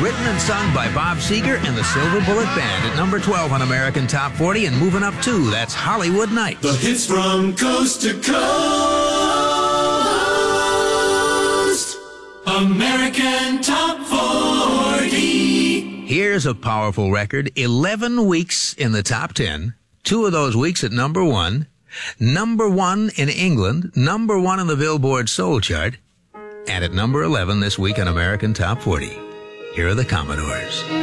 Written and sung by Bob Seger and the Silver Bullet Band at number 12 on American Top 40 and moving up 2. That's Hollywood Nights. The hits from coast to coast. American Top 40. Here's a powerful record. 11 weeks in the top 10. 2 of those weeks at number 1. Number 1 in England. Number 1 in the Billboard Soul Chart. And at number 11 this week on American Top 40. Here are the Commodores.